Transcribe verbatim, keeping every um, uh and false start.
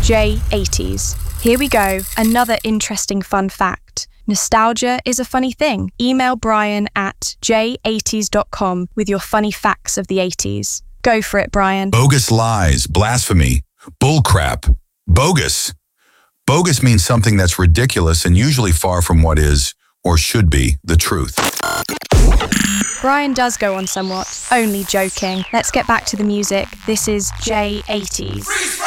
J eighties. Here we go, another interesting fun fact. Nostalgia is a funny thing. Email Brian at j eighties dot com with your funny facts of the eighties. Go for it, Brian. Bogus lies, blasphemy, bullcrap, bogus. Bogus means something that's ridiculous and usually far from what is, or should be, the truth. Brian does go on somewhat. Only joking. Let's get back to the music. This is J eighties.